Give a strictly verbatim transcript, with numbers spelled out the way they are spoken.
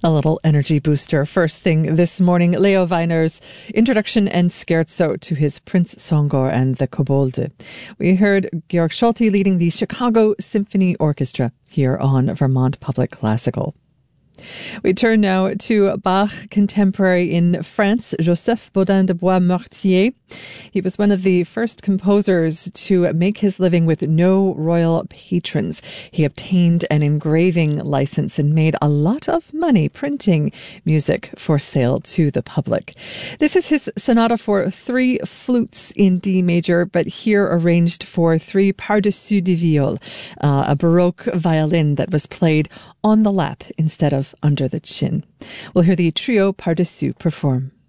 A little energy booster first thing this morning. Leo Weiner's introduction and scherzo to his Prince Songor and the Kobolde. We heard Georg Scholti leading the Chicago Symphony Orchestra here on Vermont Public Classical. We turn now to Bach contemporary in France, Joseph Bodin de Bois-Mortier. He was one of the first composers to make his living with no royal patrons. He obtained an engraving license and made a lot of money printing music for sale to the public. This is his sonata for three flutes in D major, but here arranged for three par-dessus de viol, uh, a Baroque violin that was played on the lap instead of under the chin. We'll hear the trio par-dessus perform.